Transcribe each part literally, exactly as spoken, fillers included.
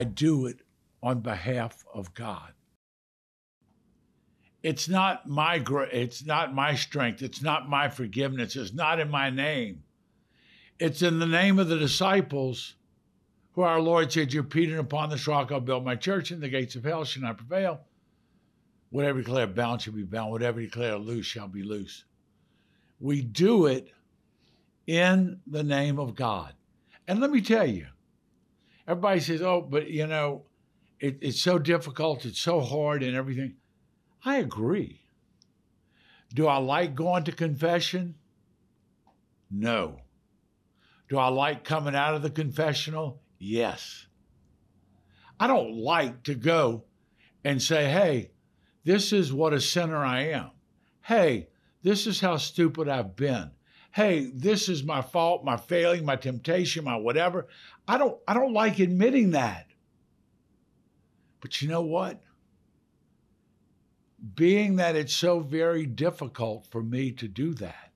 I do it on behalf of God. It's not my gra- it's not my strength. It's not my forgiveness. It's not in my name. It's in the name of the disciples who our Lord said, "You're Peter, and upon this rock I'll build my church, and the gates of hell shall not prevail. Whatever you declare bound shall be bound. Whatever you declare loose shall be loose." We do it in the name of God. And let me tell you, everybody says, "Oh, but you know, it, it's so difficult, it's so hard and everything." I agree. Do I like going to confession? No. Do I like coming out of the confessional? Yes. I don't like to go and say, "Hey, this is what a sinner I am. Hey, this is how stupid I've been. Hey, this is my fault, my failing, my temptation, my whatever." I don't, I don't like admitting that. But you know what? Being that it's so very difficult for me to do that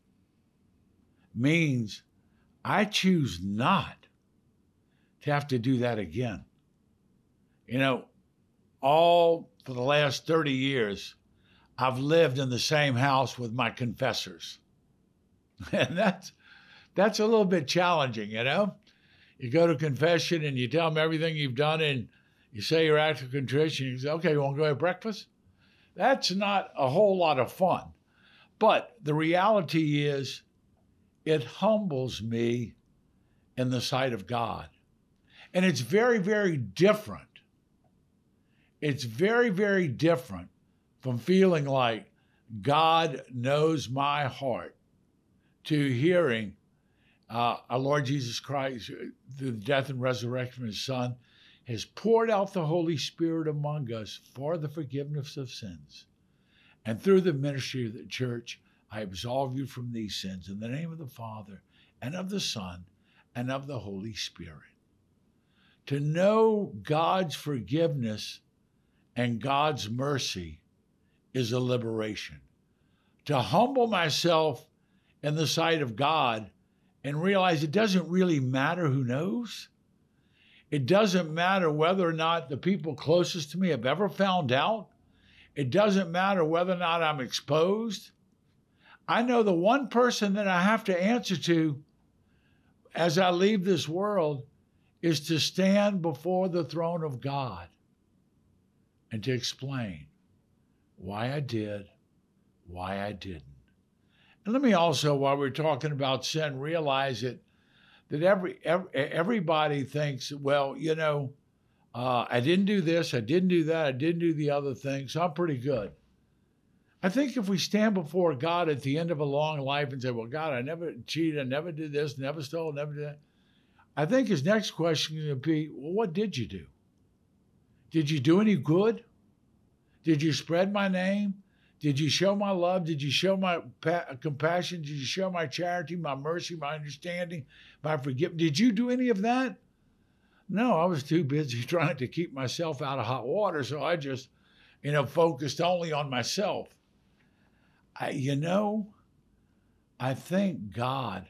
means I choose not to have to do that again. You know, all for the last thirty years, I've lived in the same house with my confessors. And that's, that's a little bit challenging, you know? You go to confession and you tell them everything you've done and you say your act of contrition. You say, "Okay, you want to go have breakfast?" That's not a whole lot of fun. But the reality is, it humbles me in the sight of God. And it's very, very different. It's very, very different from feeling like God knows my heart to hearing uh, our Lord Jesus Christ, through the death and resurrection of his Son, has poured out the Holy Spirit among us for the forgiveness of sins. And through the ministry of the church, I absolve you from these sins in the name of the Father and of the Son and of the Holy Spirit. To know God's forgiveness and God's mercy is a liberation. To humble myself in the sight of God and realize it doesn't really matter who knows. It doesn't matter whether or not the people closest to me have ever found out. It doesn't matter whether or not I'm exposed. I know the one person that I have to answer to as I leave this world is to stand before the throne of God and to explain why I did, why I didn't. And let me also, while we're talking about sin, realize that that every, every everybody thinks, well, you know, uh, I didn't do this, I didn't do that, I didn't do the other thing, so I'm pretty good. I think if we stand before God at the end of a long life and say, "Well, God, I never cheated, I never did this, never stole, never did that," I think his next question is going to be, "Well, what did you do? Did you do any good? Did you spread my name? Did you show my love? Did you show my pa- compassion? Did you show my charity, my mercy, my understanding, my forgiveness? Did you do any of that?" No, I was too busy trying to keep myself out of hot water, so I just, you know, focused only on myself. I, you know, I think God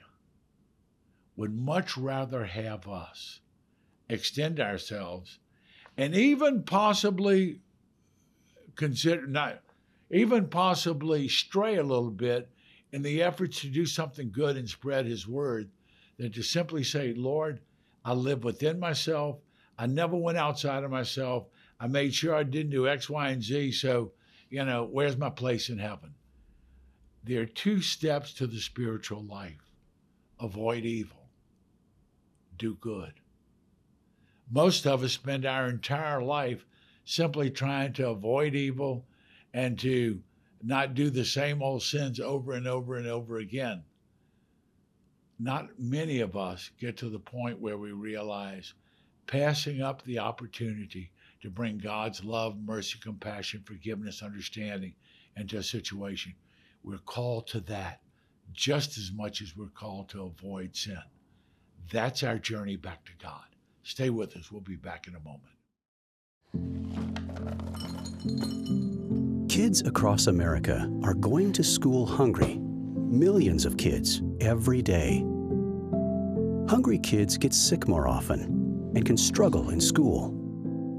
would much rather have us extend ourselves and even possibly consider, not even possibly stray a little bit in the efforts to do something good and spread his word, than to simply say, "Lord, I live within myself. I never went outside of myself. I made sure I didn't do X, Y, and Z. So, you know, where's my place in heaven?" There are two steps to the spiritual life. Avoid evil. Do good. Most of us spend our entire life simply trying to avoid evil and to not do the same old sins over and over and over again. Not many of us get to the point where we realize passing up the opportunity to bring God's love, mercy, compassion, forgiveness, understanding into a situation. We're called to that just as much as we're called to avoid sin. That's our journey back to God. Stay with us. We'll be back in a moment. Kids across America are going to school hungry. Millions of kids every day. Hungry kids get sick more often and can struggle in school.